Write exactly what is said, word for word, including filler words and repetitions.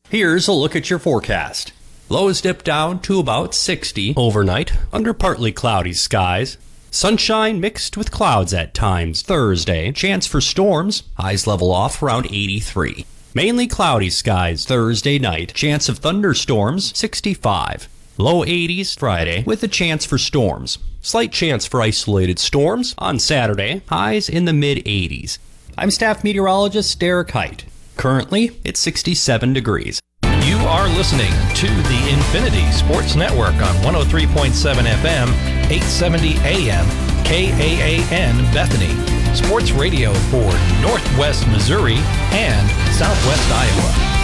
Here's a look at your forecast. Lows dip down to about sixty overnight under partly cloudy skies. Sunshine mixed with clouds at times Thursday. Chance for storms. Highs level off around eighty-three. Mainly cloudy skies Thursday night. Chance of thunderstorms sixty-five. Low eighties Friday with a chance for storms. Slight chance for isolated storms on Saturday. Highs in the mid-eighties. I'm staff meteorologist Derek Height. Currently, it's sixty-seven degrees. You are listening to the Infinity Sports Network on one oh three point seven F M, eight seventy A M, K A A N Bethany. Sports radio for Northwest Missouri and Southwest Iowa.